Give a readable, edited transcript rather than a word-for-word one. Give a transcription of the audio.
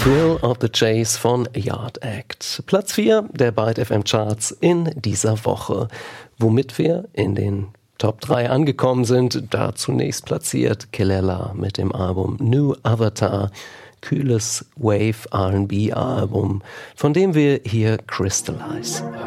Thrill of the Chase von Yard Act. Platz 4 der Byte FM Charts in dieser Woche. Womit wir in den Top 3 angekommen sind, da zunächst platziert Kelela mit dem Album New Avatar. Kühles Wave R&B Album, von dem wir hier Crystallize